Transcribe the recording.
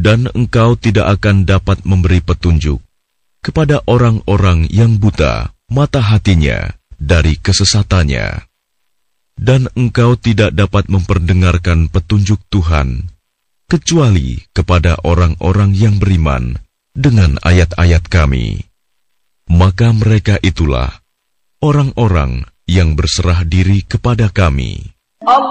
Dan engkau tidak akan dapat memberi petunjuk kepada orang-orang yang buta mata hatinya dari kesesatannya. Dan engkau tidak dapat memperdengarkan petunjuk Tuhan kecuali kepada orang-orang yang beriman dengan ayat-ayat kami. Maka mereka itulah orang-orang yang berserah diri kepada kami.